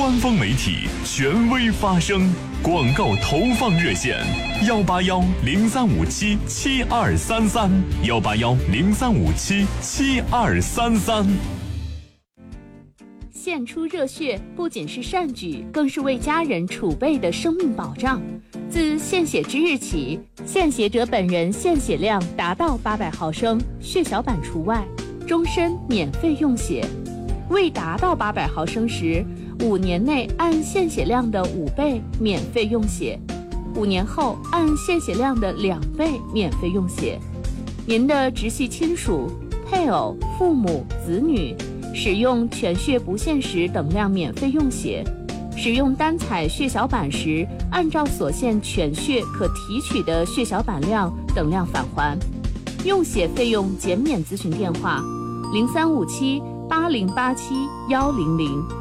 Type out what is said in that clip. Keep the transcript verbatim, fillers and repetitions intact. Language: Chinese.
官方媒体，权威发声。广告投放热线：幺八幺零三五七七二三三，幺八幺零三五七七二三三。 献出热血不仅是善举，更是为家人储备的生命保障。自献血之日起，献血者本人献血量达到八百毫升，血小板除外，终身免费用血。未达到八百毫升时，五年内按献血量的五倍免费用血，五年后按献血量的两倍免费用血。您的直系亲属、配偶、父母、子女使用全血不限时等量免费用血，使用单采血小板时，按照所献全血可提取的血小板量等量返还。用血费用减免咨询电话：零三五七八零八七幺零零。